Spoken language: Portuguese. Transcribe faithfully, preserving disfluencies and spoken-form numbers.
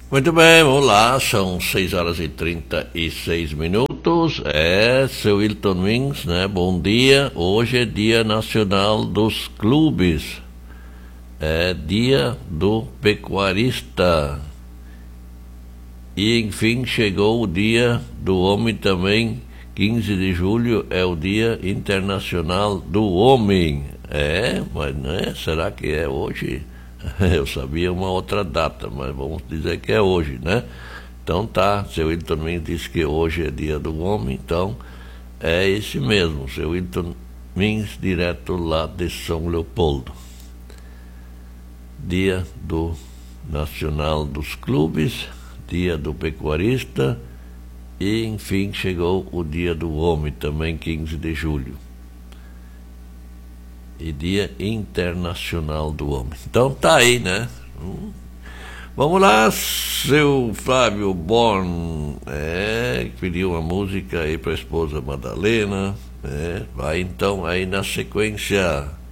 Muito bem, vamos lá, são seis horas e trinta e seis minutos. É, seu Wilton Wings, né? Bom dia. Hoje é Dia Nacional dos Clubes. É Dia do Pecuarista. E enfim chegou o Dia do Homem também. quinze de julho é o Dia Internacional do Homem. É, mas né? Será que é hoje? Eu sabia uma outra data, mas vamos dizer que é hoje, né? Então tá, seu Wilton Wings disse que hoje é Dia do Homem, então é esse mesmo, seu Wilton Wings, direto lá de São Leopoldo. Dia do Nacional dos Clubes, Dia do Pecuarista e, enfim, chegou o Dia do Homem, também quinze de julho. E Dia Internacional do Homem. Então tá aí, né? Hum. Vamos lá, seu Flávio Born, é, pediu uma música aí para a esposa Madalena, é, vai então aí na sequência.